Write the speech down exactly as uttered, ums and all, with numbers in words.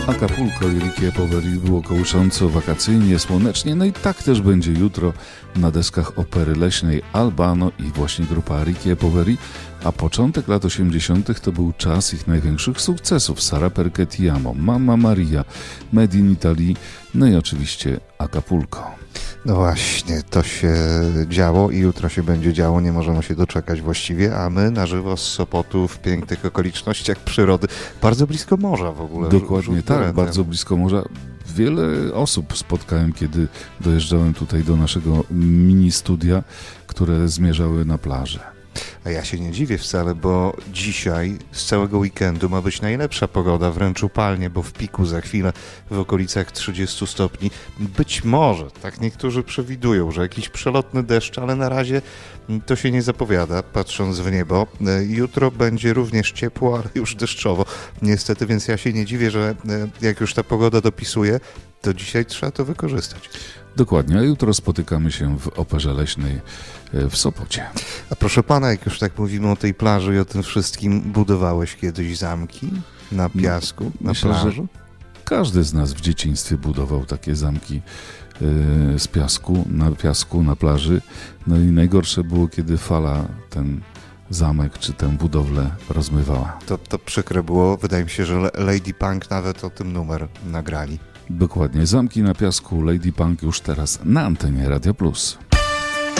Acapulco i Ricky Poveri było kołysząco, wakacyjnie, słonecznie, no i tak też będzie jutro na deskach Opery Leśnej Albano i właśnie grupa Ricky Poveri, a początek lat osiemdziesiątych to był czas ich największych sukcesów: Sara Perché Ti Amo, Mamma Maria, Made in Italy, no i oczywiście Acapulco. No właśnie, to się działo i jutro się będzie działo, nie możemy się doczekać właściwie, a my na żywo z Sopotu w pięknych okolicznościach przyrody, bardzo blisko morza w ogóle. Dokładnie tak, bardzo blisko morza. Wiele osób spotkałem, kiedy dojeżdżałem tutaj do naszego mini studia, które zmierzały na plażę. A ja się nie dziwię wcale, bo dzisiaj z całego weekendu ma być najlepsza pogoda, wręcz upalnie, bo w piku za chwilę w okolicach trzydziestu stopni. Być może, tak niektórzy przewidują, że jakiś przelotny deszcz, ale na razie to się nie zapowiada, patrząc w niebo. Jutro będzie również ciepło, ale już deszczowo. Niestety, więc ja się nie dziwię, że jak już ta pogoda dopisuje, to dzisiaj trzeba to wykorzystać. Dokładnie, a jutro spotykamy się w Operze Leśnej w Sopocie. A proszę pana, jak już tak mówimy o tej plaży i o tym wszystkim, budowałeś kiedyś zamki na piasku, na Myślę, plaży? że każdy z nas w dzieciństwie budował takie zamki yy, z piasku, na piasku, na plaży. No i najgorsze było, kiedy fala ten zamek czy tę budowlę rozmywała. To, to przykre było. Wydaje mi się, że Lady Punk nawet o tym numer nagrali. Dokładnie. Zamki na piasku Lady Punk już teraz na antenie Radia Plus.